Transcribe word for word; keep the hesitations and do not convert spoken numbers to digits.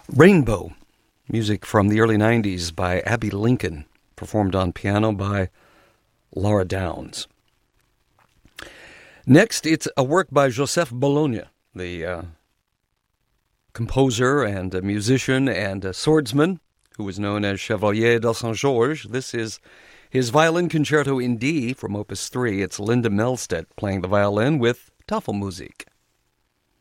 Rainbow, music from the early nineties by Abbey Lincoln, performed on piano by Laura Downs. Next, it's a work by Joseph Bologna, the uh, composer and a musician and a swordsman who was known as Chevalier de Saint-Georges. This is his Violin Concerto in D from Opus three. It's Linda Melstedt playing the violin with Tafelmusik.